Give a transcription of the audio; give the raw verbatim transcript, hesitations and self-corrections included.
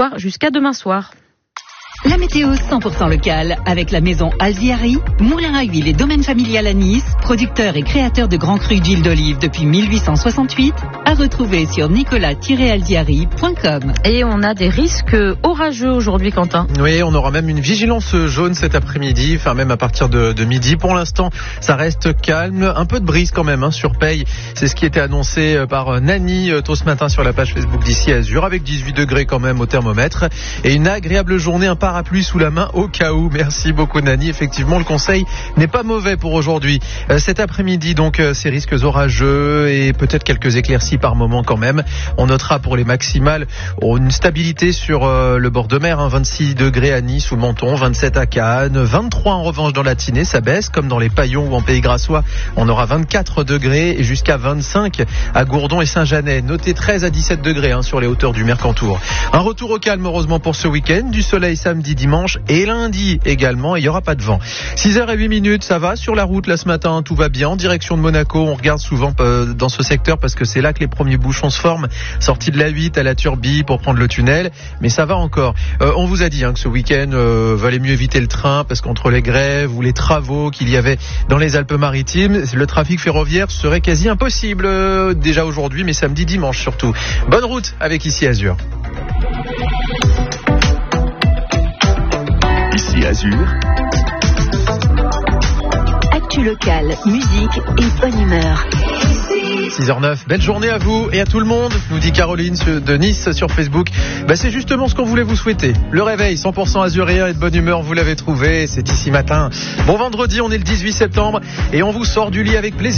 pleuvoir jusqu'à demain soir. La météo cent pour cent locale avec la maison Alziari, moulin à huile et domaine familial à Nice, producteur et créateur de grands crus d'huile d'olive depuis mille huit cent soixante-huit, à retrouver sur nicolas tiret alziari point com. Et on a des risques orageux aujourd'hui, Quentin. Oui, on aura même une vigilance jaune cet après-midi, enfin même à partir de, de midi. Pour l'instant, ça reste calme, un peu de brise quand même hein, sur Paye. C'est ce qui était annoncé par Nani tôt ce matin sur la page Facebook d'Ici Azur, avec dix-huit degrés quand même au thermomètre et une agréable journée, un parapluie sous la main au cas où. Merci beaucoup Nani. Effectivement, le conseil n'est pas mauvais pour aujourd'hui. Euh, cet après-midi, donc, euh, ces risques orageux et peut-être quelques éclaircies par moment quand même. On notera pour les maximales une stabilité sur euh, le bord de mer, hein, vingt-six degrés à Nice ou Menton, vingt-sept à Cannes, vingt-trois en revanche dans la Tinée, ça baisse comme dans les Paillons ou en Pays Grassois. On aura vingt-quatre degrés et jusqu'à vingt-cinq à Gourdon et Saint-Janet. Notez treize à dix-sept degrés hein, sur les hauteurs du Mercantour. Un retour au calme heureusement pour ce week-end, du soleil samedi, dimanche et lundi également, et il n'y aura pas de vent. six heures huit minutes, ça va sur la route là ce matin, tout va bien en direction de Monaco. On regarde souvent euh, dans ce secteur parce que c'est là que les premiers bouchons se forment, sortie de la huit à la Turbie pour prendre le tunnel, mais ça va encore. Euh, on vous a dit hein, que ce week-end euh, valait mieux éviter le train parce qu'entre les grèves ou les travaux qu'il y avait dans les Alpes-Maritimes, le trafic ferroviaire serait quasi impossible euh, déjà aujourd'hui, mais samedi, dimanche surtout. Bonne route avec Ici Azur. Ici Azur. Actu locale, musique et bonne humeur. six heures neuf, belle journée à vous et à tout le monde, nous dit Caroline de Nice sur Facebook. Bah, c'est justement ce qu'on voulait vous souhaiter. Le réveil cent pour cent azuréen et de bonne humeur, vous l'avez trouvé, c'est ici matin. Bon vendredi, on est le dix-huit septembre et on vous sort du lit avec plaisir.